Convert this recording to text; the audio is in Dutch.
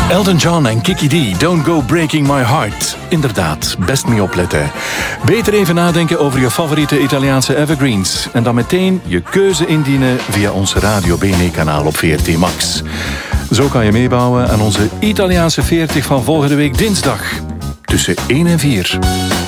Elton John en Kiki D, Don't Go Breaking My Heart. Inderdaad, best mee opletten. Beter even nadenken over je favoriete Italiaanse evergreens. En dan meteen je keuze indienen via ons Radio Bene-kanaal op VRT Max. Zo kan je meebouwen aan onze Italiaanse 40 van volgende week dinsdag. Tussen 1 en 4.